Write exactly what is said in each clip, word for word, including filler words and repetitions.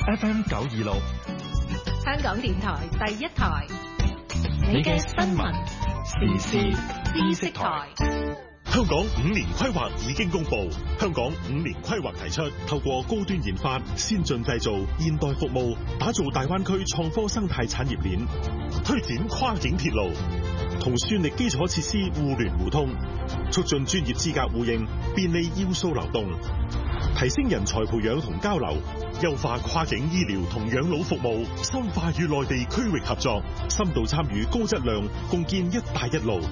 F M 九二六， 香港電台第一台，你嘅新聞時事知識台。 香港五年規劃已經公布，香港五年規劃提出，透過高端研發、先進製造、現代服務，打造大灣區創科生態產業鏈，推展跨境鐵路，同算力基礎設施互聯互通，促進專業資格互認，便利要素流動，提升人才培養同交流，優化跨境醫療同養老服務，深化與內地區域合作，深度參與高質量，共建一帶一路。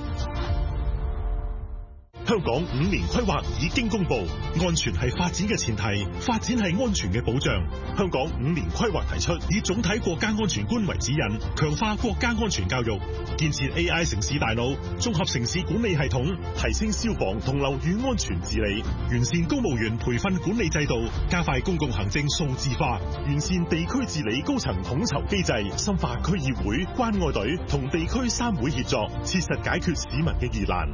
香港五年規劃已經公布，安全係發展嘅前提，發展係安全嘅保障。香港五年規劃提出，以總體國家安全觀為指引，強化國家安全教育，建設 A I 城市大腦、綜合城市管理系統，提升消防同樓宇安全治理，完善公務員培訓管理制度，加快公共行政數字化，完善地區治理高層統籌機制，深化區議會、關愛隊同地區三會協作，切實解決市民嘅疑難。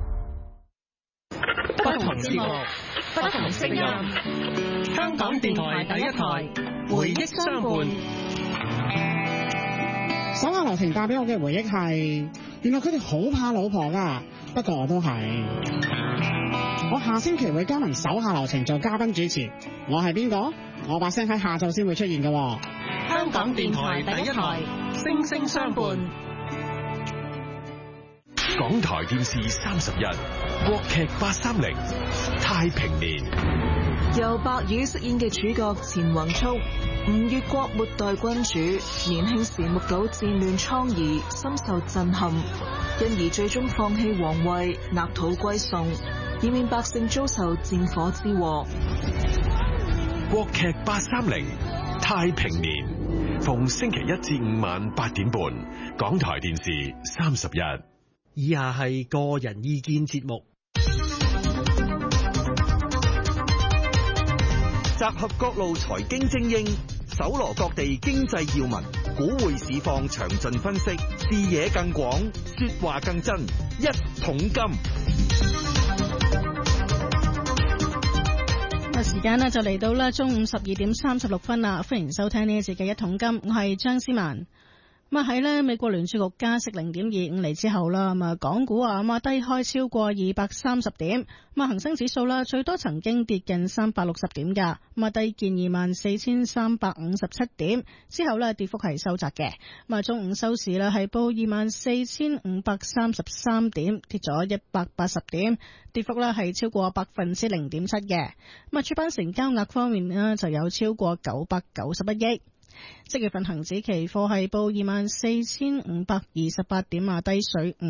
不同節目，不同聲音。香港電台第一台，回憶相伴。 手下留情帶俾我嘅回憶係，原來佢哋好怕老婆㗎。不過我都係。我下星期會加盟手下留情做嘉賓主持。我係邊個？我把聲喺下晝先會出現㗎。 香港電台第一台，聲聲相伴。 港台電視三十一，國劇八三零，太平年。 由白宇飾演嘅主角錢宏速，吳越國末代君主，年輕時目睹戰亂瘡痍，深受震撼，因而最終放棄皇位，納土歸宋，以免百姓遭受戰火之禍。 國劇八三零，太平年，逢星期一至五晚八點半，港台電視三十一。 以下係個人意見節目，集合各路財經精英，搜羅各地經濟要聞，股匯市況詳盡分析，視野更廣，說話更真，一桶金。 時間呢就嚟到啦，中午十二點三十六分啦，歡迎收聽呢一節嘅一桶金，我係張思文。咁啊喺咧美國聯儲局加息零點二五厘之後啦，咁啊港股啊咁啊低開超過二百三十點，咁啊恒生指數啦最多曾經跌近三百六十點噶，咁啊低見二萬四千三百五十七點，之後咧跌幅係收窄嘅，咁啊中午收市啦係報二萬四千五百三十三點，跌咗一百八十點，跌幅咧係超過百分之零點七嘅，咁啊主板成交額方面呢就有超過九百九十一億。即月份恒指期貨係報二萬四千五百二十八點啊，低水五